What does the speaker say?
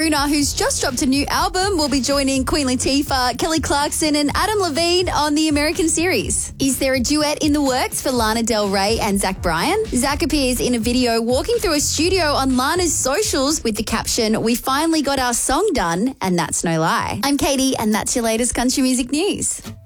Bruner, who's just dropped a new album, will be joining Queen Latifah, Kelly Clarkson and Adam Levine on the American series. Is there a duet in the works for Lana Del Rey and Zach Bryan? Zach appears in a video walking through a studio on Lana's socials with the caption, "We finally got our song done, and that's no lie." I'm Katie, and that's your latest country music news.